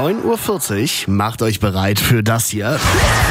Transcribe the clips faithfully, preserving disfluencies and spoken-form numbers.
neun Uhr vierzig. Macht euch bereit für das hier.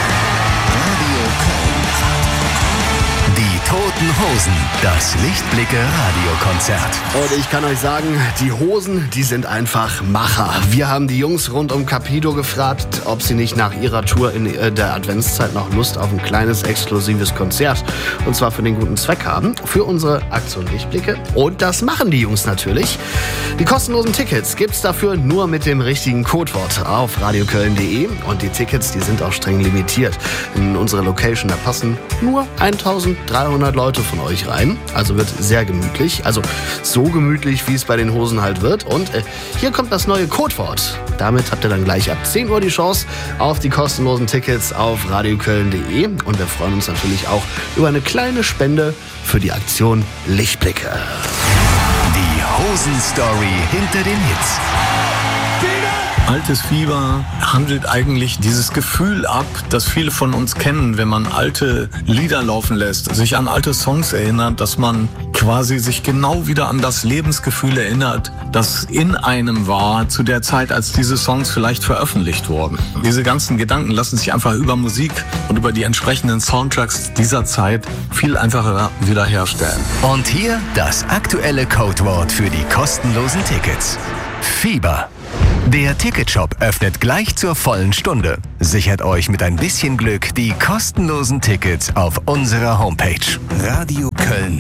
Die Toten Hosen, das Lichtblicke-Radiokonzert. Und ich kann euch sagen, die Hosen, die sind einfach Macher. Wir haben die Jungs rund um Capito gefragt, ob sie nicht nach ihrer Tour in der Adventszeit noch Lust auf ein kleines, exklusives Konzert, und zwar für den guten Zweck haben, für unsere Aktion Lichtblicke. Und das machen die Jungs natürlich. Die kostenlosen Tickets gibt's dafür nur mit dem richtigen Codewort auf radioköln punkt de. Und die Tickets, die sind auch streng limitiert. In unsere Location, da passen nur eintausenddreihundert Leute von euch rein. Also wird sehr gemütlich. Also so gemütlich, wie es bei den Hosen halt wird. Und äh, hier kommt das neue Codewort. Damit habt ihr dann gleich ab zehn Uhr die Chance auf die kostenlosen Tickets auf radioköln punkt de. Und wir freuen uns natürlich auch über eine kleine Spende für die Aktion Lichtblicke. Die Hosen-Story hinter den Hits. Altes Fieber handelt eigentlich dieses Gefühl ab, das viele von uns kennen, wenn man alte Lieder laufen lässt, sich an alte Songs erinnert, dass man quasi sich genau wieder an das Lebensgefühl erinnert, das in einem war zu der Zeit, als diese Songs vielleicht veröffentlicht wurden. Diese ganzen Gedanken lassen sich einfach über Musik und über die entsprechenden Soundtracks dieser Zeit viel einfacher wiederherstellen. Und hier das aktuelle Codewort für die kostenlosen Tickets. Fieber. Der Ticketshop öffnet gleich zur vollen Stunde. Sichert euch mit ein bisschen Glück die kostenlosen Tickets auf unserer Homepage. Radio Köln.